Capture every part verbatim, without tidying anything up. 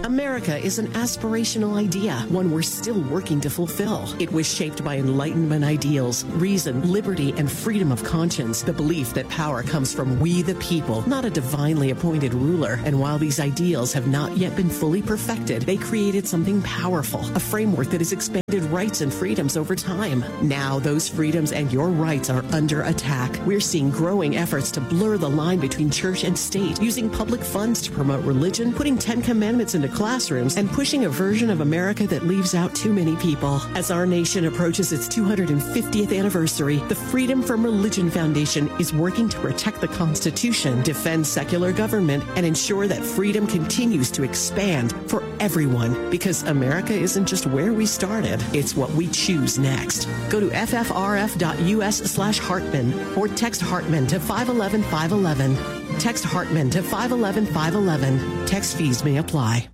America is an aspirational idea, one we're still working to fulfill. It was shaped by Enlightenment ideals, reason, liberty, and freedom of conscience, the belief that power comes from we the people, not a divinely appointed ruler. And while these ideals have not yet been fully perfected, they created something powerful, a framework that has expanded rights and freedoms over time. Now, those freedoms and your rights are under attack. We're seeing growing efforts to blur the line between church and state, using public funds to promote religion, putting Ten Commandments into classrooms, and pushing a version of America that leaves out too many people. As our nation approaches its two hundred fiftieth anniversary, the Freedom from Religion Foundation is working to protect the Constitution, defend secular government, and ensure that freedom continues to expand for everyone. Because America isn't just where we started, it's what we choose next. Go to ffrf.us slash Hartman or text Hartman to five one one five one one. Text Hartman to five one one five one one. Text fees may apply.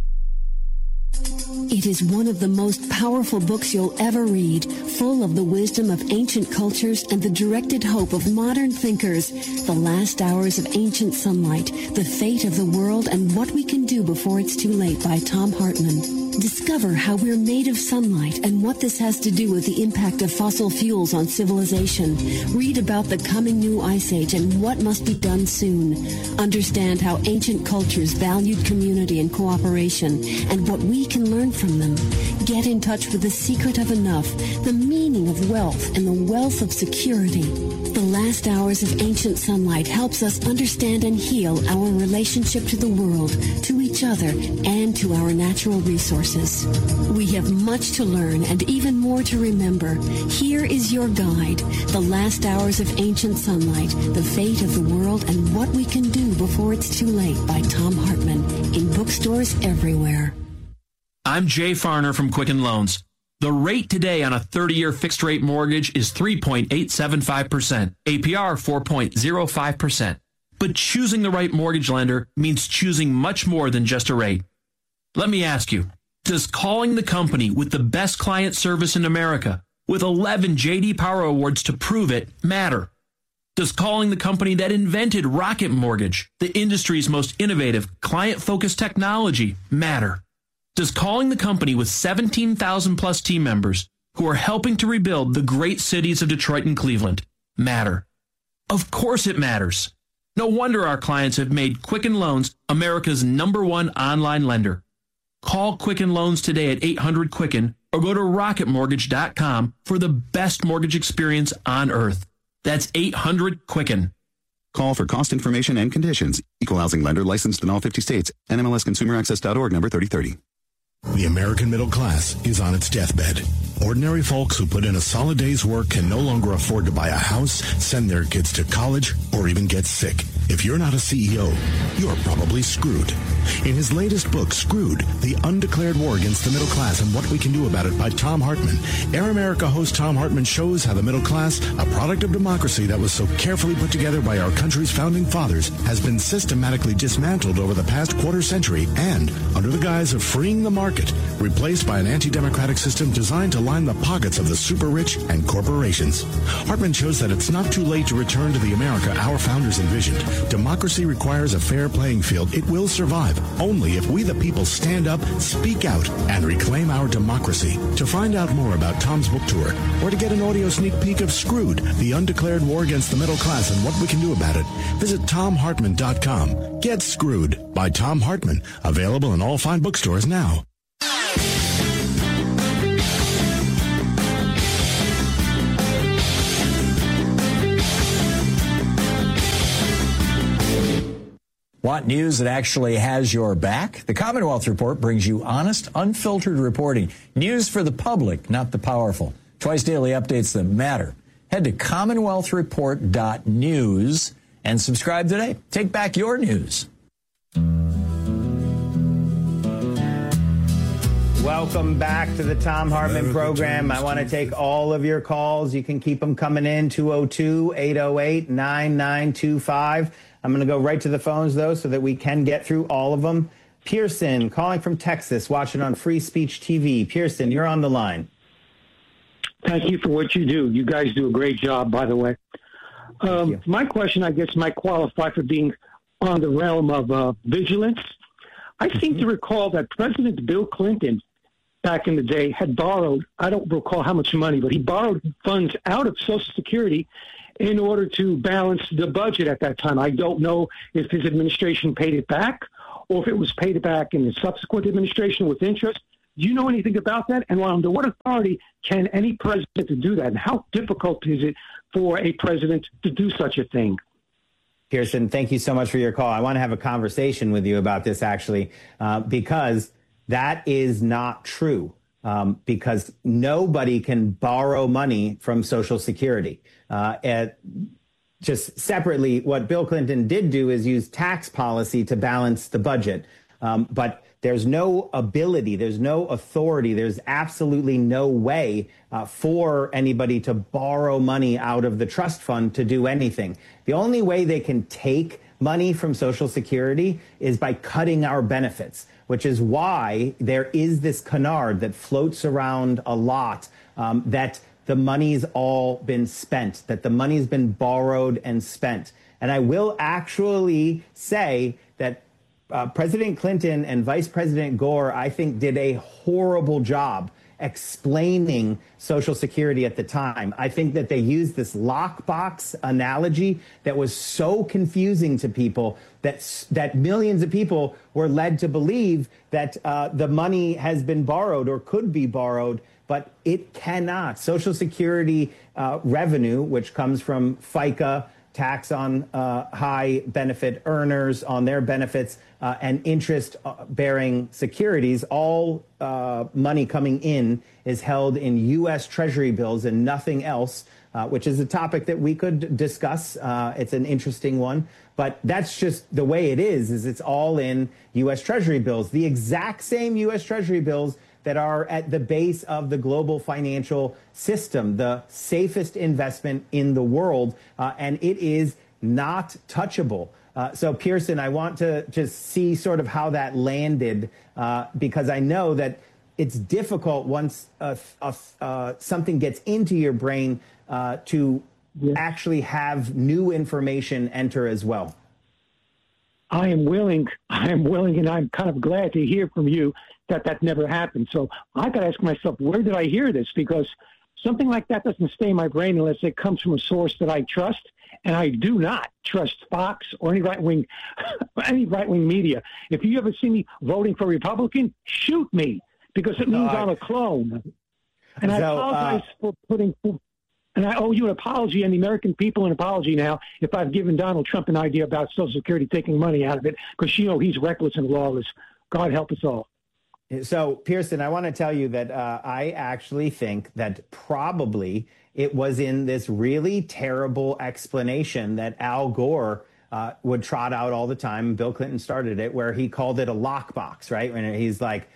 It is one of the most powerful books you'll ever read, full of the wisdom of ancient cultures and the directed hope of modern thinkers. The Last Hours of Ancient Sunlight, The Fate of the World and What We Can Do Before It's Too Late by Thom Hartmann. Discover how we're made of sunlight and what this has to do with the impact of fossil fuels on civilization. Read about the coming new ice age and what must be done soon. Understand how ancient cultures valued community and cooperation and what we can learn from them. Get in touch with the secret of enough, the meaning of wealth, and the wealth of security. The Last Hours of Ancient Sunlight helps us understand and heal our relationship to the world, to each other, and to our natural resources. We have much to learn and even more to remember. Here is your guide, The Last Hours of Ancient Sunlight, The Fate of the World and What We Can Do Before It's Too Late by Thom Hartmann, in bookstores everywhere. I'm Jay Farner from Quicken Loans. The rate today on a thirty-year fixed-rate mortgage is three point eight seven five percent, A P R four point zero five percent. But choosing the right mortgage lender means choosing much more than just a rate. Let me ask you, does calling the company with the best client service in America, with eleven J D Power Awards to prove it, matter? Does calling the company that invented Rocket Mortgage, the industry's most innovative, client-focused technology, matter? Does calling the company with seventeen thousand plus team members who are helping to rebuild the great cities of Detroit and Cleveland matter? Of course it matters. No wonder our clients have made Quicken Loans America's number one online lender. Call Quicken Loans today at eight hundred Quicken or go to rocket mortgage dot com for the best mortgage experience on earth. That's eight hundred Quicken. Call for cost information and conditions. Equal housing lender licensed in all fifty states. N M L S consumer access dot org number thirty thirty. The American middle class is on its deathbed. Ordinary folks who put in a solid day's work can no longer afford to buy a house, send their kids to college, or even get sick. If you're not a C E O, you're probably screwed. In his latest book, Screwed, The Undeclared War Against the Middle Class and What We Can Do About It by Thom Hartmann, Air America host Thom Hartmann shows how the middle class, a product of democracy that was so carefully put together by our country's founding fathers, has been systematically dismantled over the past quarter century and, under the guise of freeing the market, replaced by an anti-democratic system designed to line the pockets of the super-rich and corporations. Hartmann shows that it's not too late to return to the America our founders envisioned. Democracy requires a fair playing field. It will survive only if we the people stand up, speak out, and reclaim our democracy. To find out more about Thom's book tour, or to get an audio sneak peek of Screwed, The Undeclared War Against the Middle Class and What We Can Do About It, visit tom hartman dot com. Get Screwed by Thom Hartmann. Available in all fine bookstores now. Want news that actually has your back? The Commonwealth Report brings you honest, unfiltered reporting. News for the public, not the powerful. Twice daily updates that matter. Head to commonwealth report dot news and subscribe today. Take back your news. Welcome back to the Thom Hartmann program. I want to take all of your calls. You can keep them coming in, two oh two, eight oh eight, nine nine two five. I'm going to go right to the phones, though, so that we can get through all of them. Pearson, calling from Texas, watching on Free Speech T V. Pearson, you're on the line. Thank you for what you do. You guys do a great job, by the way. Um, my question, I guess, might qualify for being on the realm of uh, vigilance. I seem to recall that President Bill Clinton back in the day had borrowed, I don't recall how much money, but he borrowed funds out of Social Security in order to balance the budget at that time. I don't know if his administration paid it back or if it was paid back in the subsequent administration with interest. Do you know anything about that? And under what authority can any president do that? And how difficult is it for a president to do such a thing? Pearson, thank you so much for your call. I want to have a conversation with you about this, actually, uh, because that is not true. Um, because nobody can borrow money from Social Security. Uh, at, just separately, what Bill Clinton did do is use tax policy to balance the budget. Um, but there's no ability, there's no authority, there's absolutely no way uh, for anybody to borrow money out of the trust fund to do anything. The only way they can take money from Social Security is by cutting our benefits, which is why there is this canard that floats around a lot, um, that the money's all been spent, that the money's been borrowed and spent. And I will actually say that uh, President Clinton and Vice President Gore, I think, did a horrible job explaining Social Security at the time. I think that they used this lockbox analogy that was so confusing to people that that millions of people were led to believe that uh, the money has been borrowed or could be borrowed, but it cannot. Social Security uh, revenue, which comes from FICA, tax on uh, high benefit earners, on their benefits, uh, and interest-bearing securities, all uh, money coming in is held in U S Treasury bills and nothing else, uh, which is a topic that we could discuss. Uh, it's an interesting one, but that's just the way it is, is it's all in U S Treasury bills, the exact same U S Treasury bills that are at the base of the global financial system, the safest investment in the world, uh, and it is not touchable. Uh, so, Pearson, I want to just see sort of how that landed, uh, because I know that it's difficult once uh, uh, uh, something gets into your brain uh, to yeah. actually have new information enter as well. I am willing, I am willing, and I'm kind of glad to hear from you that that never happened. So I got to ask myself, where did I hear this? Because something like that doesn't stay in my brain unless it comes from a source that I trust. And I do not trust Fox or any right-wing, any right-wing media. If you ever see me voting for Republican, shoot me, because it means uh, I'm a clone. And so, I apologize uh, for putting, and I owe you an apology and the American people an apology now if I've given Donald Trump an idea about Social Security taking money out of it, because you know he's reckless and lawless. God help us all. So, Pearson, I want to tell you that uh, I actually think that probably it was in this really terrible explanation that Al Gore uh, would trot out all the time. Bill Clinton started it, where he called it a lockbox, right? And he's like,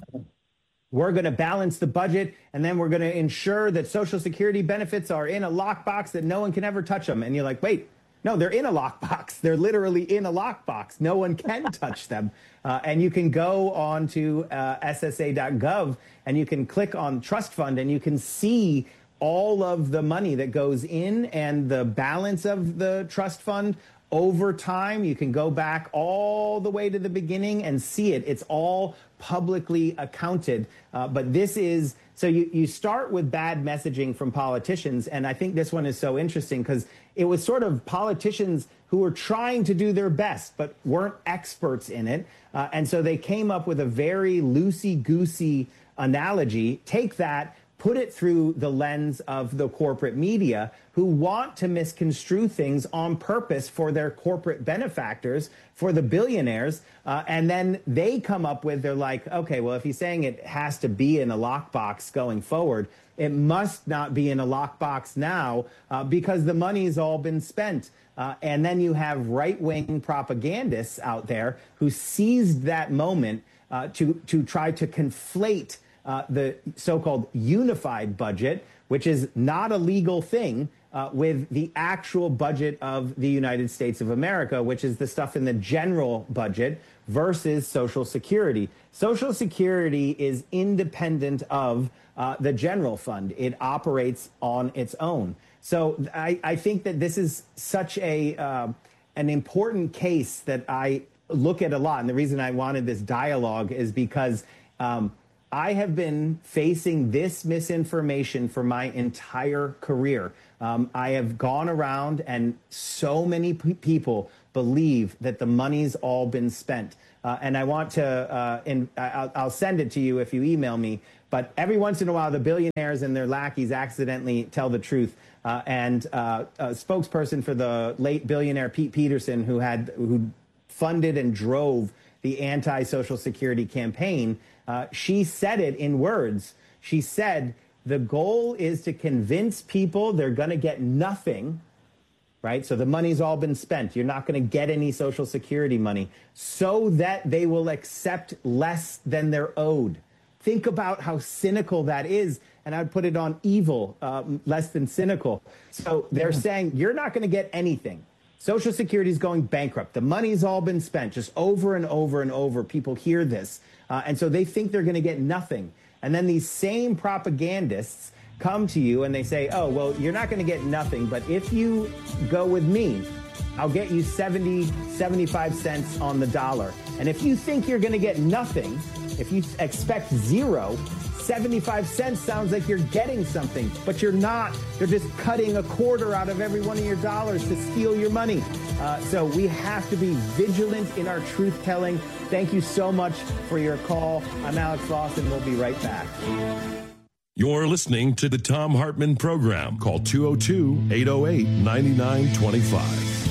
we're going to balance the budget, and then we're going to ensure that Social Security benefits are in a lockbox that no one can ever touch them. And you're like, wait, no, they're in a lockbox. They're literally in a lockbox. No one can touch them. Uh, and you can go on to uh, S S A dot gov and you can click on trust fund and you can see all of the money that goes in and the balance of the trust fund over time. You can go back all the way to the beginning and see it. It's all publicly accounted. Uh, but this is, so you, you start with bad messaging from politicians. And I think this one is so interesting because it was sort of politicians who were trying to do their best, but weren't experts in it. Uh, and so they came up with a very loosey-goosey analogy. Take that, put it through the lens of the corporate media who want to misconstrue things on purpose for their corporate benefactors, for the billionaires. Uh, and then they come up with, they're like, okay, well, if he's saying it has to be in a lockbox going forward, it must not be in a lockbox now uh, because the money's all been spent. Uh, and then you have right-wing propagandists out there who seized that moment uh, to, to try to conflate Uh, the so-called unified budget, which is not a legal thing, uh, with the actual budget of the United States of America, which is the stuff in the general budget versus Social Security. Social Security is independent of uh, the general fund. It operates on its own. So I, I think that this is such a uh, an important case that I look at a lot. And the reason I wanted this dialogue is because um, I have been facing this misinformation for my entire career. Um, I have gone around and so many p- people believe that the money's all been spent. Uh, and I want to, uh, in, I'll, I'll send it to you if you email me. But every once in a while, the billionaires and their lackeys accidentally tell the truth. Uh, and uh, a spokesperson for the late billionaire Pete Peterson, who had who funded and drove the anti-Social Security campaign, uh, she said it in words. She said, the goal is to convince people they're going to get nothing, right? So the money's all been spent. You're not going to get any Social Security money, so that they will accept less than they're owed. Think about how cynical that is. And I'd put it on evil, uh, less than cynical. So they're saying you're not going to get anything. Social Security is going bankrupt. The money's all been spent, just over and over and over. People hear this. Uh, and so they think they're going to get nothing. And then these same propagandists come to you and they say, oh, well, you're not going to get nothing. But if you go with me, I'll get you seventy, seventy-five cents on the dollar. And if you think you're going to get nothing, if you expect zero, seventy-five cents sounds like you're getting something, but you're not. They're just cutting a quarter out of every one of your dollars to steal your money. Uh, so we have to be vigilant in our truth telling. Thank you so much for your call. I'm Alex Voss, and we'll be right back. You're listening to the Thom Hartmann Program. Call two oh two, eight oh eight, nine nine two five.